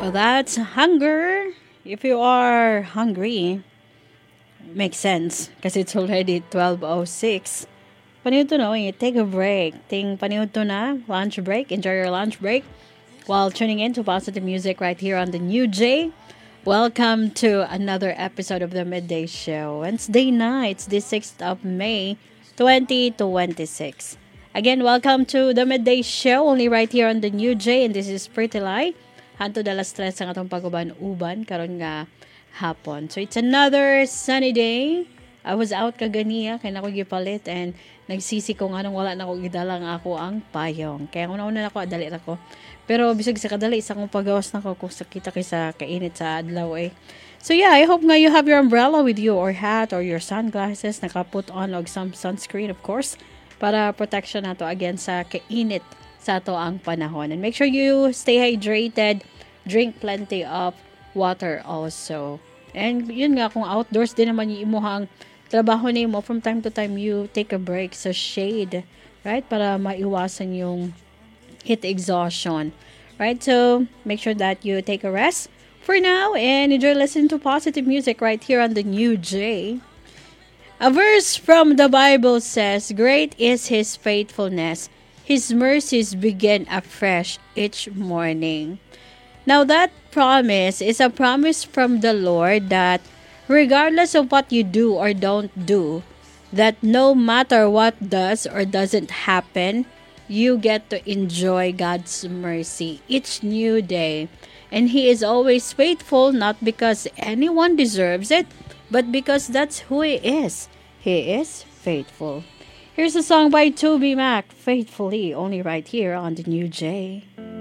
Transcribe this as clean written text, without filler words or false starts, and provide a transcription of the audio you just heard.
Well, that's hunger. If you are hungry, makes sense because it's already 12:06. Panahon to na, take a break. Panahon to na, lunch break. Enjoy your lunch break while tuning in to Positive Music right here on the New J. Welcome to another episode of the Midday Show. Wednesday night, it's the 6th of May, 2026. Again, welcome to the Midday Show, only right here on the New J, and this is Pretty Lie. Hanto dalas stress ang atong paguban-uban karon nga hapon. So it's another sunny day. I was out kaganiya kay nako gipalit and nagsisi ko nga nung wala na ko gidala nga ako ang payong. Kaya una-una na ko adali na ko. Pero bisag sa kadali isa kong pagawas na ko kung sakita kay sa kainit sa adlaw eh. So yeah, I hope nga you have your umbrella with you or hat or your sunglasses, naka-put on og some sunscreen of course para protection nato against sa kainit sa ato ang panahon. And make sure you stay hydrated, drink plenty of water also. And yun nga, kung outdoors din naman yung imuhang trabaho ni mo, from time to time you take a break sa shade, right? Para maiwasan yung heat exhaustion, right? So make sure that you take a rest for now and enjoy listening to positive music right here on the New J. A verse from the Bible says, "Great is His faithfulness. His mercies begin afresh each morning." Now that promise is a promise from the Lord that regardless of what you do or don't do, that no matter what does or doesn't happen, you get to enjoy God's mercy each new day. And He is always faithful, not because anyone deserves it, but because that's who He is. He is faithful. Here's a song by Toby Mac, Faithfully, only right here on the New J.